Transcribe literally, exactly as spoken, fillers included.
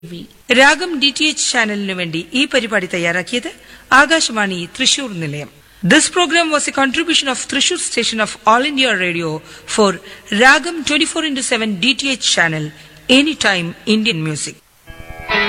രാഗം D T H ചാനലിനു വേണ്ടി ഈ പരിപാടി തയ്യാറാക്കിയത് ആകാശവാണി തൃശൂർ നിലയം. This program was a contribution of Thrissur station of All India Radio for Ragam twenty-four into seven D T H channel, anytime Indian music.